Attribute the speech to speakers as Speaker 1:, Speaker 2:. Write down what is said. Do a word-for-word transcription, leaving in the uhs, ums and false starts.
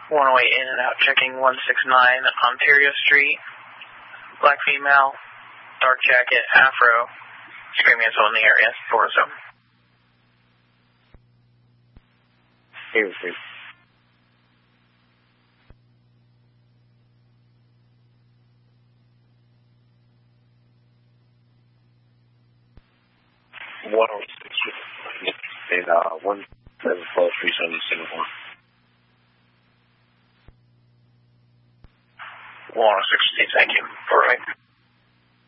Speaker 1: one oh eight in and out, checking one sixty-nine Ontario Street. Black female, dark jacket, afro, screaming as well in the area, four oh seven.
Speaker 2: Here, here. one oh six and uh, one seven four three seven seven one.
Speaker 1: one oh six, thank you. Perfect.